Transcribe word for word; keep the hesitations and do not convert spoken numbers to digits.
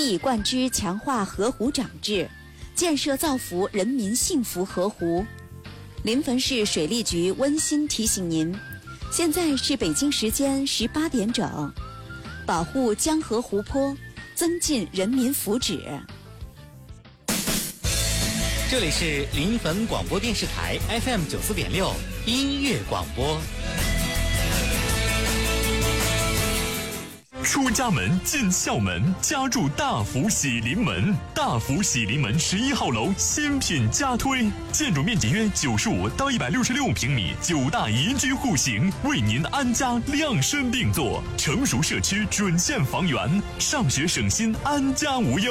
一以贯之强化河湖长治，建设造福人民幸福河湖。临汾市水利局温馨提醒您，现在是北京时间十八点整，保护江河湖泊，增进人民福祉。 这里是临汾广播电视台 F M 九四点六音乐广播。 出家门进校门，家住大福喜临门。大福喜临门十一号楼新品加推，建筑面积约九十五到一百六十六平米，九大宜居户型，为您安家量身定做。成熟社区准现房源，上学省心，安家无忧。